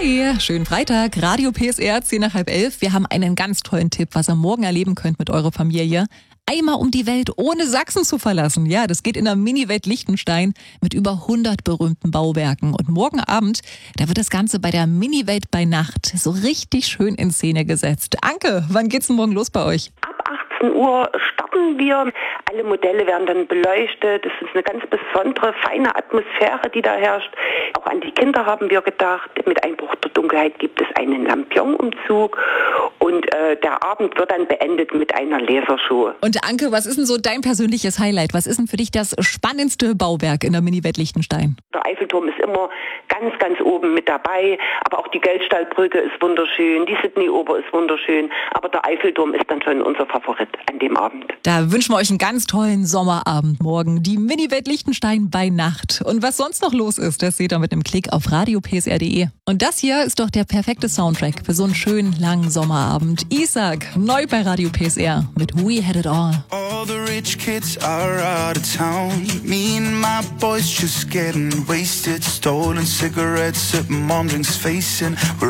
Hi, schönen Freitag, Radio PSR, 10 nach halb 11. Wir haben einen ganz tollen Tipp, was ihr morgen erleben könnt mit eurer Familie. Einmal um die Welt ohne Sachsen zu verlassen. Ja, das geht in der Mini-Welt Liechtenstein mit über 100 berühmten Bauwerken. Und morgen Abend, da wird das Ganze bei der Mini-Welt bei Nacht so richtig schön in Szene gesetzt. Anke, wann geht's denn morgen los bei euch? Ab 18 Uhr starten wir. Alle Modelle werden dann beleuchtet. Es ist eine ganz besondere, feine Atmosphäre, die da herrscht. Auch an die Kinder haben wir gedacht. Mit Einbruch der Dunkelheit gibt es einen Lampion-Umzug. Und der Abend wird dann beendet mit einer Lasershow. Und Anke, was ist denn so dein persönliches Highlight? Was ist denn für dich das spannendste Bauwerk in der Mini-Welt Liechtenstein? Der Eiffelturm ist immer ganz, ganz oben mit dabei. Aber auch die Geldstallbrücke ist wunderschön. Die Sydney-Oper ist wunderschön. Aber der Eiffelturm ist dann schon unser Favorit an dem Abend. Da wünschen wir euch einen ganz tollen Sommerabend morgen. Die Mini-Welt Liechtenstein bei Nacht. Und was sonst noch los ist, das seht ihr mit einem Klick auf radiopsr.de. Und das hier ist doch der perfekte Soundtrack für so einen schönen, langen Sommerabend. Isaac, neu bei Radio PSR mit We Had It All. All the rich kids are out of town. Me and my boys just getting wasted. Stolen cigarettes at mom drinks facing. We're